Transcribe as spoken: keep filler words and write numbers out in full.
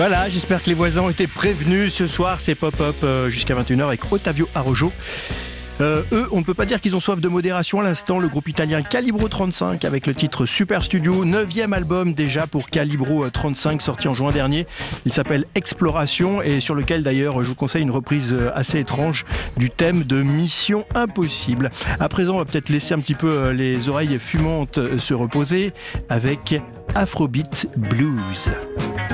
Voilà, j'espère que les voisins ont été prévenus. Ce soir, c'est Pop-Up euh, jusqu'à vingt et une heures avec Ottavio Arrojo. Euh, eux, on ne peut pas dire qu'ils ont soif de modération à l'instant. Le groupe italien Calibro trente-cinq avec le titre Super Studio, neuvième album déjà pour Calibro trente-cinq, sorti en juin dernier. Il s'appelle Exploration et sur lequel d'ailleurs je vous conseille une reprise assez étrange du thème de Mission Impossible. À présent, on va peut-être laisser un petit peu les oreilles fumantes se reposer avec Afrobeat Blues.